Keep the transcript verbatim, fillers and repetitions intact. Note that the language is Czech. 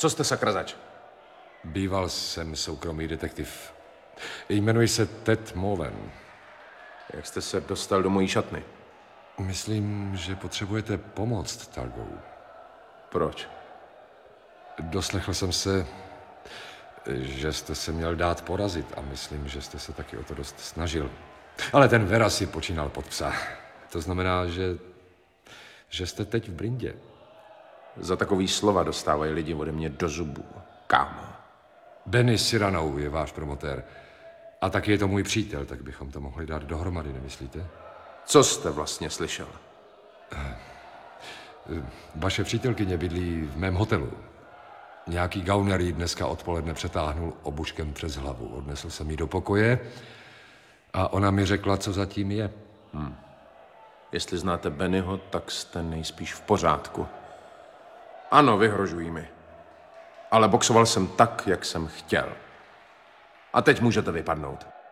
Co jste sakra zač? Býval jsem soukromý detektiv. Jmenuji se Ted Mowen. Jak jste se dostal do mojí šatny? Myslím, že potřebujete pomoct, Targou. Proč? Doslechl jsem se, že jste se měl dát porazit a myslím, že jste se taky o to dost snažil. Ale ten Vera si počínal pod psa. To znamená, že, že jste teď v brindě. Za takový slova dostávají lidi ode mě do zubů, kámo. Benny Cyrano je váš promotér. A taky je to můj přítel, tak bychom to mohli dát dohromady, nemyslíte? Co jste vlastně slyšel? Vaše přítelkyně bydlí v mém hotelu. Nějaký gauner jí dneska odpoledne přetáhnul obuškem přes hlavu. Odnesl jsem ji do pokoje a ona mi řekla, co zatím je. Hmm. Jestli znáte Bennyho, tak jste nejspíš v pořádku. Ano, vyhrožují mi. Ale boxoval jsem tak, jak jsem chtěl. A teď můžete vypadnout.